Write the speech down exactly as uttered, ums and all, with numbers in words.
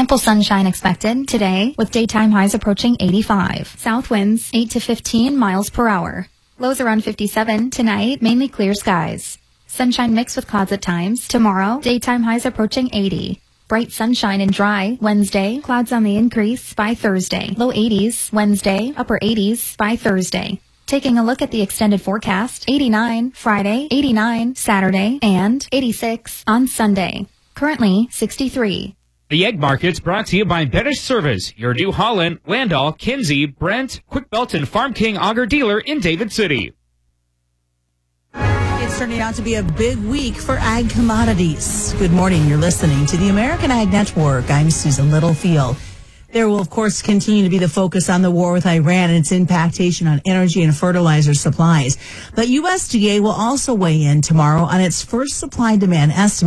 Ample sunshine expected today with daytime highs approaching eighty-five. South winds eight to fifteen miles per hour. Lows around fifty-seven tonight, mainly clear skies. Sunshine mixed with clouds at times. Tomorrow, daytime highs approaching eighty. Bright sunshine and dry Wednesday, clouds on the increase by Thursday. Low eighties Wednesday, upper eighties by Thursday. Taking a look at the extended forecast, eighty-nine Friday, eighty-nine Saturday, and eighty-six on Sunday. Currently sixty-three. The Egg Market's brought to you by Benesch Service, your New Holland, Landau, Kinsey, Brent, Quick Belt, and Farm King Auger dealer in David City. It's turning out to be a big week for ag commodities. Good morning. You're listening to the American Ag Network. I'm Susan Littlefield. There will, of course, continue to be the focus on the war with Iran and its impactation on energy and fertilizer supplies. But U S D A will also weigh in tomorrow on its first supply demand estimate